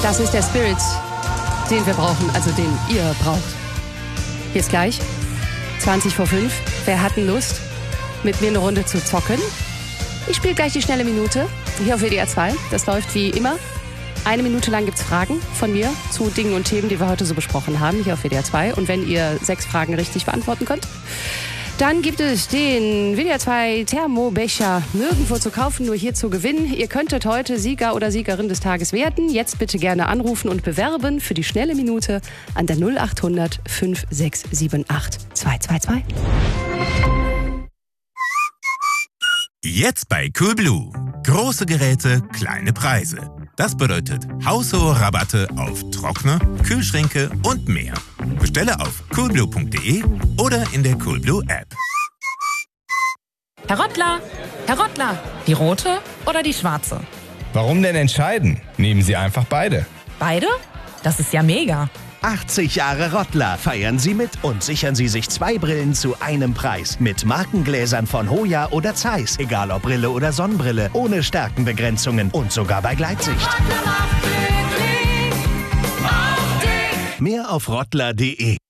Das ist der Spirit, den wir brauchen, also den ihr braucht. Jetzt gleich, 20 vor 5. Wer hat denn Lust, mit mir eine Runde zu zocken? Ich spiele gleich die schnelle Minute hier auf WDR 2. Das läuft wie immer. 1 Minute lang gibt's Fragen von mir zu Dingen und Themen, die wir heute so besprochen haben, hier auf WDR 2. Und wenn ihr 6 Fragen richtig beantworten könnt, dann gibt es den WDR 2 Thermobecher nirgendwo zu kaufen, nur hier zu gewinnen. Ihr könntet heute Sieger oder Siegerin des Tages werden. Jetzt bitte gerne anrufen und bewerben für die schnelle Minute an der 0800 5678 222. Jetzt bei Coolblue. Große Geräte, kleine Preise. Das bedeutet haushohe Rabatte auf Trockner, Kühlschränke und mehr. Bestelle auf coolblue.de oder in der Coolblue App. Herr Rottler, die rote oder die schwarze? Warum denn entscheiden? Nehmen Sie einfach beide. Beide? Das ist ja mega. 80 Jahre Rottler feiern Sie mit und sichern Sie sich 2 Brillen zu einem Preis. Mit Markengläsern von Hoya oder Zeiss. Egal ob Brille oder Sonnenbrille. Ohne Stärkenbegrenzungen und sogar bei Gleitsicht. Mehr auf rottler.de.